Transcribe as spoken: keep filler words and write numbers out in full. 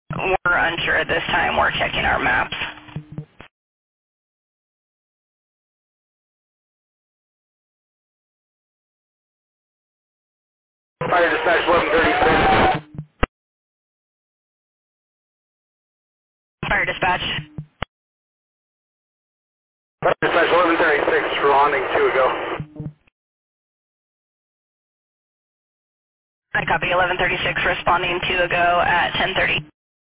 We're unsure at this time. We're checking our maps. Fire dispatch eleven thirty-six. Fire dispatch. Fire dispatch eleven thirty-six, responding two ago. I copy eleven thirty-six responding two ago at ten thirty.